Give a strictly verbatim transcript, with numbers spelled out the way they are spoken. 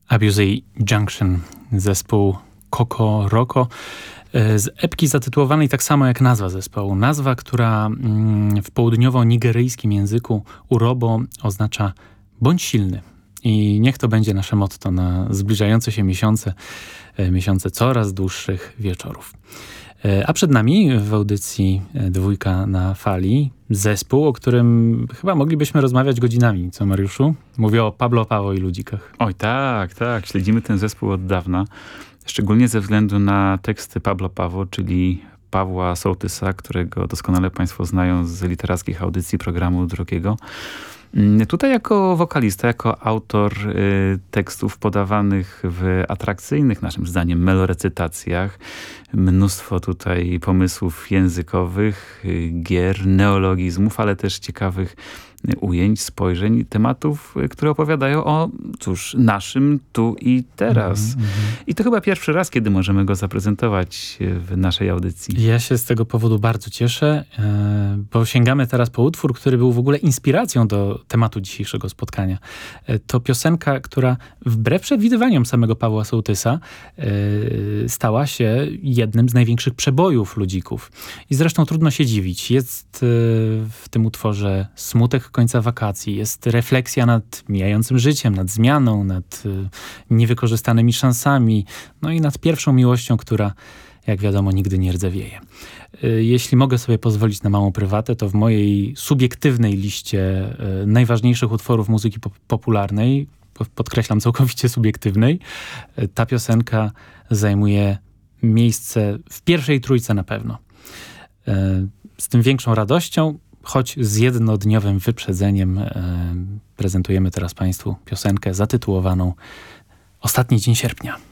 Abuse Junction, zespół Coco Roco, z epki zatytułowanej tak samo jak nazwa zespołu. Nazwa, która w południowo-nigeryjskim języku urobo oznacza bądź silny. I niech to będzie nasze motto na zbliżające się miesiące, miesiące coraz dłuższych wieczorów. A przed nami w audycji Dwójka na fali zespół, o którym chyba moglibyśmy rozmawiać godzinami. Co, Mariuszu? Mówię o Pablo Pawo i Ludzikach. Oj, tak, tak. Śledzimy ten zespół od dawna. Szczególnie ze względu na teksty Pablo Pawo, czyli Pawła Sołtysa, którego doskonale państwo znają z literackich audycji programu drugiego. Tutaj jako wokalista, jako autor y, tekstów podawanych w atrakcyjnych, naszym zdaniem, melorecytacjach. Mnóstwo tutaj pomysłów językowych, y, gier, neologizmów, ale też ciekawych y, ujęć, spojrzeń, tematów, y, które opowiadają o, cóż, naszym tu i teraz. Mm-hmm. I to chyba pierwszy raz, kiedy możemy go zaprezentować w naszej audycji. Ja się z tego powodu bardzo cieszę, y, bo sięgamy teraz po utwór, który był w ogóle inspiracją do tematu dzisiejszego spotkania. To piosenka, która wbrew przewidywaniom samego Pawła Sołtysa yy, stała się jednym z największych przebojów Ludzików. I zresztą trudno się dziwić. Jest yy, w tym utworze smutek końca wakacji, jest refleksja nad mijającym życiem, nad zmianą, nad yy, niewykorzystanymi szansami, no i nad pierwszą miłością, która, jak wiadomo, nigdy nie rdzewieje. Jeśli mogę sobie pozwolić na małą prywatę, to w mojej subiektywnej liście najważniejszych utworów muzyki pop- popularnej, podkreślam całkowicie subiektywnej, ta piosenka zajmuje miejsce w pierwszej trójce na pewno. Z tym większą radością, choć z jednodniowym wyprzedzeniem, prezentujemy teraz państwu piosenkę zatytułowaną Ostatni dzień sierpnia.